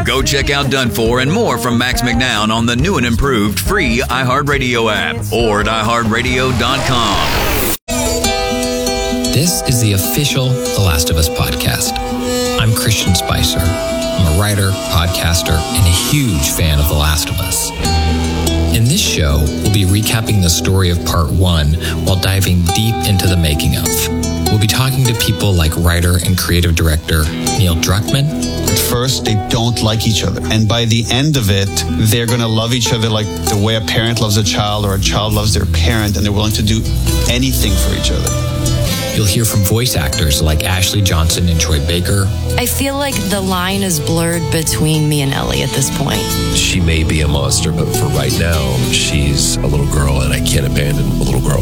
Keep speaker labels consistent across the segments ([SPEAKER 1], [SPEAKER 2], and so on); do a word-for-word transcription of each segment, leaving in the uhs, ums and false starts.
[SPEAKER 1] Go check out Done For and more from Max McNown on the new and improved free iHeartRadio app or at i heart radio dot com.
[SPEAKER 2] This is the official The Last of Us podcast. I'm Christian Spicer. I'm a writer, podcaster, and a huge fan of The Last of Us. In this show, we'll be recapping the story of part one while diving deep into the making of. We'll be talking to people like writer and creative director Neil Druckmann.
[SPEAKER 3] At first, they don't like each other. And by the end of it, they're going to love each other like the way a parent loves a child or a child loves their parent, and they're willing to do anything for each other.
[SPEAKER 2] You'll hear from voice actors like Ashley Johnson and Troy Baker.
[SPEAKER 4] I feel like the line is blurred between me and Ellie at this point.
[SPEAKER 5] She may be a monster, but for right now, she's a little girl, and I can't abandon a little girl.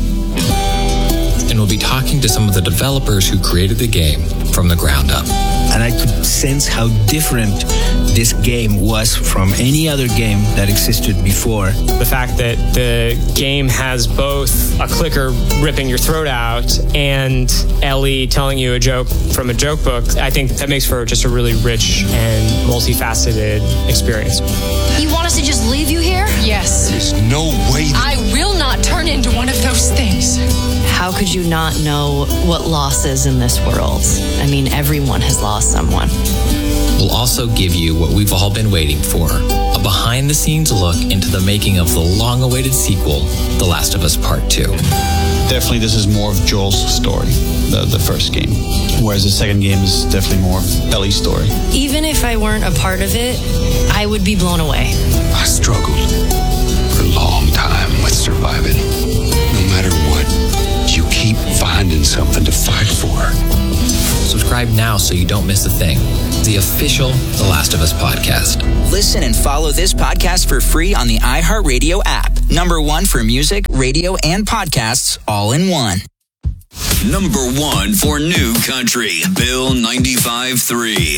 [SPEAKER 2] And we'll be talking to some of the developers who created the game from the ground up.
[SPEAKER 6] And I could sense how different this game was from any other game that existed before.
[SPEAKER 7] The fact that the game has both a clicker ripping your throat out and Ellie telling you a joke from a joke book, I think that makes for just a really rich and multifaceted experience.
[SPEAKER 8] You want us to just leave you here?
[SPEAKER 9] Yes.
[SPEAKER 3] There's no way.
[SPEAKER 9] I will not turn into one of those things.
[SPEAKER 4] How could you not know what loss is in this world? I mean, everyone has lost someone.
[SPEAKER 2] We'll also give you what we've all been waiting for, a behind-the-scenes look into the making of the long-awaited sequel, The Last of Us Part two.
[SPEAKER 3] Definitely, this is more of Joel's story, the, the first game. Whereas the second game is definitely more of Ellie's story.
[SPEAKER 4] Even if I weren't a part of it, I would be blown away.
[SPEAKER 10] I struggled for a long time with surviving. No matter what, you keep finding something to fight for.
[SPEAKER 2] Subscribe now so you don't miss a thing. The official The Last of Us podcast.
[SPEAKER 11] Listen and follow this podcast for free on the iHeartRadio app. Number one for music, radio, and podcasts all in one.
[SPEAKER 1] Number one for New Country, Bill ninety-five point three.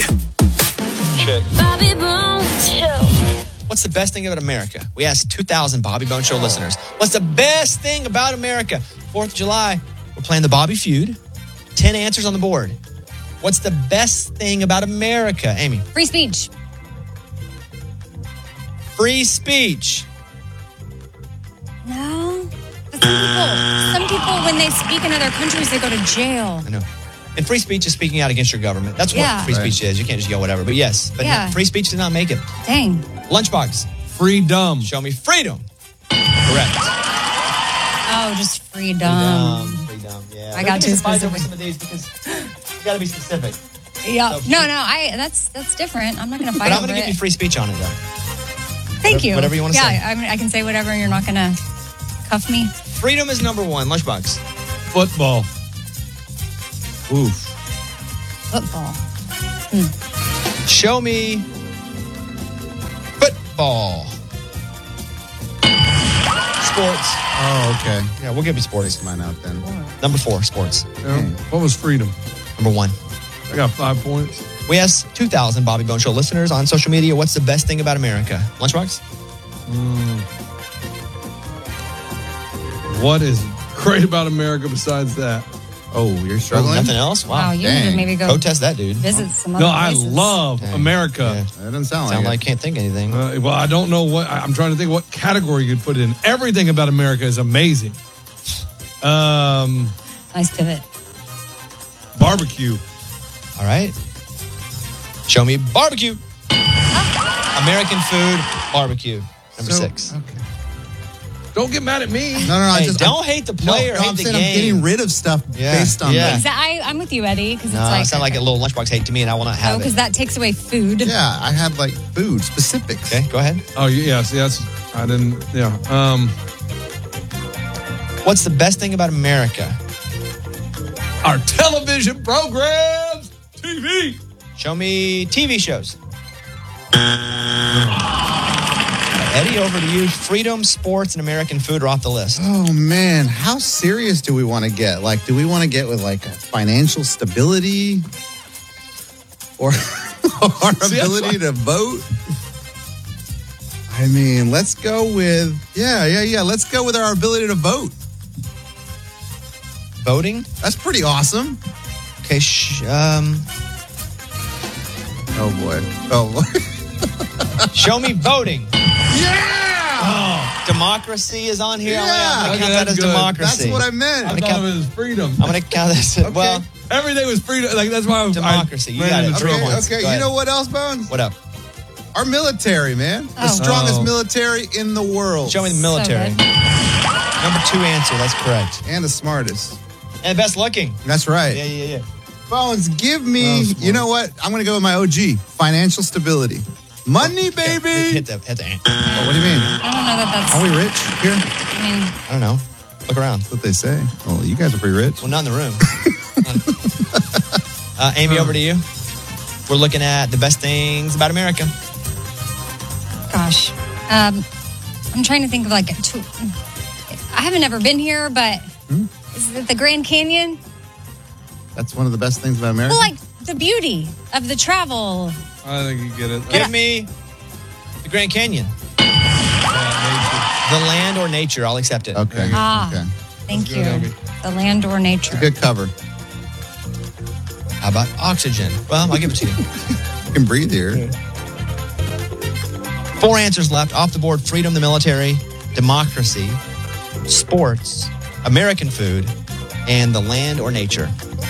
[SPEAKER 12] Bobby Bones Show. What's the best thing about America? We asked two thousand Bobby Bones Show listeners. What's the best thing about America? fourth of July, we're playing the Bobby Feud. ten answers on the board. What's the best thing about America, Amy?
[SPEAKER 13] Free speech.
[SPEAKER 12] Free speech.
[SPEAKER 13] No. But some people, some people, when they speak in other countries, they go to jail.
[SPEAKER 12] I know. And free speech is speaking out against your government. That's what
[SPEAKER 13] Yeah.
[SPEAKER 12] free
[SPEAKER 13] Right.
[SPEAKER 12] speech is. You can't just yell whatever. But yes, but
[SPEAKER 13] Yeah.
[SPEAKER 12] no, free speech did not make it.
[SPEAKER 13] Dang.
[SPEAKER 12] Lunchbox.
[SPEAKER 14] Freedom.
[SPEAKER 12] Show me freedom. Correct.
[SPEAKER 13] Oh, just freedom.
[SPEAKER 12] Freedom. Freedom. Yeah.
[SPEAKER 13] I got too
[SPEAKER 12] specific.
[SPEAKER 13] specific.
[SPEAKER 12] Some of these because you got to be specific.
[SPEAKER 13] Yeah.
[SPEAKER 12] So,
[SPEAKER 13] No, no. I. That's that's different. I'm not going to fight
[SPEAKER 12] But I'm
[SPEAKER 13] over
[SPEAKER 12] going to give
[SPEAKER 13] it.
[SPEAKER 12] you free speech on it, though.
[SPEAKER 13] Thank
[SPEAKER 12] whatever,
[SPEAKER 13] you.
[SPEAKER 12] Whatever you want to
[SPEAKER 13] yeah,
[SPEAKER 12] say.
[SPEAKER 13] Yeah, I, mean, I can say whatever, and you're not going to cuff me.
[SPEAKER 12] Freedom is number one. Lunchbox.
[SPEAKER 14] Football. Oof.
[SPEAKER 13] Football.
[SPEAKER 12] Show me football. Sports.
[SPEAKER 14] Oh, okay.
[SPEAKER 12] Yeah, we'll give you sports.
[SPEAKER 14] Take mine out then.
[SPEAKER 12] Number four, sports.
[SPEAKER 14] Yeah. What was freedom?
[SPEAKER 12] Number one.
[SPEAKER 14] I got five points.
[SPEAKER 12] We asked two thousand Bobby Bones Show listeners on social media, what's the best thing about America? Lunchbox?
[SPEAKER 14] Mm. What is great about America besides that? Oh, you're struggling?
[SPEAKER 12] Nothing else? Wow.
[SPEAKER 13] Wow, you need to maybe go
[SPEAKER 12] Protest that, dude.
[SPEAKER 13] visit some other
[SPEAKER 14] No, I
[SPEAKER 13] places.
[SPEAKER 14] love
[SPEAKER 12] Dang.
[SPEAKER 14] America.
[SPEAKER 12] Yeah.
[SPEAKER 14] That doesn't sound,
[SPEAKER 12] Sound
[SPEAKER 14] like
[SPEAKER 12] like I can't think of anything.
[SPEAKER 14] Uh, well, I don't know what, I- I'm trying to think what category you could put it in. Everything about America is amazing. Um,
[SPEAKER 13] Nice pivot.
[SPEAKER 14] Barbecue.
[SPEAKER 12] All right. Show me barbecue. American food, barbecue. Number
[SPEAKER 14] So-
[SPEAKER 12] six.
[SPEAKER 14] Okay. Don't get mad at me.
[SPEAKER 15] No, no, no. I
[SPEAKER 12] Hey,
[SPEAKER 15] just,
[SPEAKER 12] don't
[SPEAKER 15] I'm,
[SPEAKER 12] hate the
[SPEAKER 15] no,
[SPEAKER 12] player,
[SPEAKER 15] no,
[SPEAKER 12] hate
[SPEAKER 15] I'm
[SPEAKER 12] the
[SPEAKER 15] saying
[SPEAKER 12] game.
[SPEAKER 15] I'm getting rid of stuff
[SPEAKER 12] Yeah,
[SPEAKER 15] based on
[SPEAKER 12] yeah.
[SPEAKER 15] this.
[SPEAKER 13] Exa- I, I'm with you, Eddie, because
[SPEAKER 12] No,
[SPEAKER 13] it's like
[SPEAKER 12] it sounds like a little lunchbox hate to me, and I will not
[SPEAKER 13] oh,
[SPEAKER 12] have
[SPEAKER 13] because
[SPEAKER 12] it.
[SPEAKER 13] that takes away food.
[SPEAKER 15] Yeah, I had like food specifics.
[SPEAKER 12] Okay, go ahead.
[SPEAKER 14] Oh, yes, yes. I didn't, yeah. Um,
[SPEAKER 12] What's the best thing about America?
[SPEAKER 14] our television programs. T V.
[SPEAKER 12] Show me T V shows. Eddie, over to you. Freedom, sports, and American food are off the list.
[SPEAKER 15] Oh man, how serious do we want to get? Like, do we want to get with like financial stability or our ability to vote? I mean, let's go with yeah, yeah, yeah. Let's go with our ability to vote.
[SPEAKER 12] Voting?
[SPEAKER 15] That's pretty awesome.
[SPEAKER 12] Okay, sh- um...
[SPEAKER 15] Oh, boy. Oh, boy.
[SPEAKER 12] Show me voting.
[SPEAKER 15] Yeah!
[SPEAKER 12] Oh, democracy is on here.
[SPEAKER 15] Yeah.
[SPEAKER 12] I'm going to
[SPEAKER 14] Okay,
[SPEAKER 12] count that
[SPEAKER 14] that's
[SPEAKER 12] as
[SPEAKER 14] good.
[SPEAKER 12] democracy.
[SPEAKER 15] That's what I meant.
[SPEAKER 14] I
[SPEAKER 12] I'm gonna
[SPEAKER 14] thought
[SPEAKER 12] count-
[SPEAKER 14] it was freedom.
[SPEAKER 12] I'm going to count this.
[SPEAKER 15] Okay.
[SPEAKER 12] Well,
[SPEAKER 14] Everything was freedom. Like that's why I was
[SPEAKER 12] democracy.
[SPEAKER 14] I
[SPEAKER 12] You
[SPEAKER 14] ran
[SPEAKER 12] got it.
[SPEAKER 14] into
[SPEAKER 12] Three
[SPEAKER 14] trouble.
[SPEAKER 12] points.
[SPEAKER 15] Okay,
[SPEAKER 12] Go
[SPEAKER 15] you
[SPEAKER 12] ahead.
[SPEAKER 15] know what else, Bones?
[SPEAKER 12] what up?
[SPEAKER 15] Our military, man. The
[SPEAKER 13] Oh.
[SPEAKER 15] strongest
[SPEAKER 14] Oh.
[SPEAKER 15] military in the world.
[SPEAKER 12] Show me the military.
[SPEAKER 13] So good.
[SPEAKER 12] Number two answer. That's correct.
[SPEAKER 15] And the smartest.
[SPEAKER 12] And best looking.
[SPEAKER 15] That's right.
[SPEAKER 12] Yeah, yeah, yeah.
[SPEAKER 15] Bones, give me,
[SPEAKER 14] Oh, smart.
[SPEAKER 15] you know what? I'm going to go with my O G, financial stability. Money,
[SPEAKER 12] Yeah,
[SPEAKER 15] baby.
[SPEAKER 12] hit the, hit the, I
[SPEAKER 15] Oh, what do you mean?
[SPEAKER 13] I don't know that that's.
[SPEAKER 15] Are we rich here?
[SPEAKER 13] I mean,
[SPEAKER 12] don't know. Look around.
[SPEAKER 15] That's what they say. Well, you guys are pretty rich.
[SPEAKER 12] Well, not in the room. uh, Amy, over to you. We're looking at the best things about America.
[SPEAKER 13] gosh, um, I'm trying to think of like. A two, I haven't ever been here, but
[SPEAKER 15] Hmm?
[SPEAKER 13] is it the Grand Canyon?
[SPEAKER 15] That's one of the best things about America.
[SPEAKER 13] Well, like the beauty of the travel.
[SPEAKER 14] I think you get it.
[SPEAKER 12] Give me the Grand Canyon. The land or nature, I'll accept it.
[SPEAKER 15] Okay.
[SPEAKER 13] Ah,
[SPEAKER 15] Okay.
[SPEAKER 13] thank
[SPEAKER 14] good,
[SPEAKER 13] you.
[SPEAKER 14] Amy.
[SPEAKER 13] The land or nature.
[SPEAKER 15] Good cover.
[SPEAKER 12] How about oxygen? Well, I'll give it to you.
[SPEAKER 15] You can breathe here.
[SPEAKER 12] Four answers left. Off the board: freedom, the military, democracy, sports, American food, and the land or nature.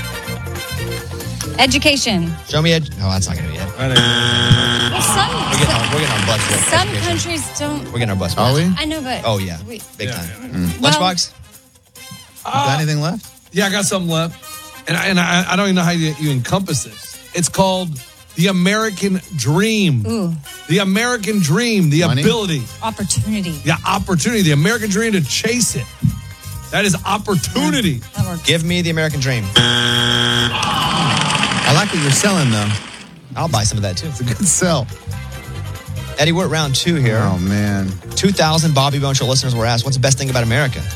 [SPEAKER 13] Education.
[SPEAKER 12] Show me. Ed- oh, that's not going to be it.
[SPEAKER 14] I think-
[SPEAKER 13] Some
[SPEAKER 12] We're getting our, we're getting our butts whooped.
[SPEAKER 13] some
[SPEAKER 12] Education.
[SPEAKER 13] countries don't.
[SPEAKER 12] We're getting our butts
[SPEAKER 15] Are
[SPEAKER 12] whooped.
[SPEAKER 15] we?
[SPEAKER 13] I know, but
[SPEAKER 12] Oh, yeah.
[SPEAKER 13] we-
[SPEAKER 12] Big
[SPEAKER 14] Yeah,
[SPEAKER 12] time.
[SPEAKER 14] yeah.
[SPEAKER 13] Well-
[SPEAKER 12] Lunchbox?
[SPEAKER 15] Got anything left?
[SPEAKER 14] Yeah, I got something left, and I, and I, I don't even know how you, you encompass this. It's called the American Dream.
[SPEAKER 13] Ooh,
[SPEAKER 14] The American Dream, the
[SPEAKER 15] Money?
[SPEAKER 14] ability,
[SPEAKER 13] opportunity.
[SPEAKER 14] the opportunity, the American Dream to chase it. That is opportunity.
[SPEAKER 13] That works.
[SPEAKER 12] Give me the American dream.
[SPEAKER 15] I like what you're selling, though.
[SPEAKER 12] I'll buy some of that too.
[SPEAKER 15] It's a good sell.
[SPEAKER 12] Eddie, we're at round two here.
[SPEAKER 15] Oh, man.
[SPEAKER 12] two thousand Bobby Bone Show listeners were asked, what's the best thing about America?